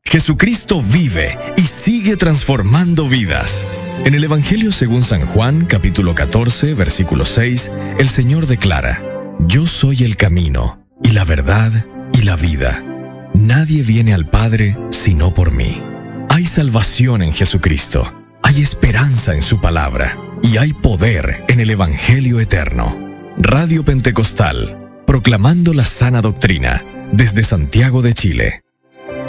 Jesucristo vive y sigue transformando vidas. En el Evangelio según San Juan, capítulo 14, versículo 6, el Señor declara: Yo soy el camino, y la verdad, y la vida. Nadie viene al Padre sino por mí. Hay salvación en Jesucristo, hay esperanza en su palabra, y hay poder en el Evangelio eterno. Radio Pentecostal, proclamando la sana doctrina, desde Santiago de Chile.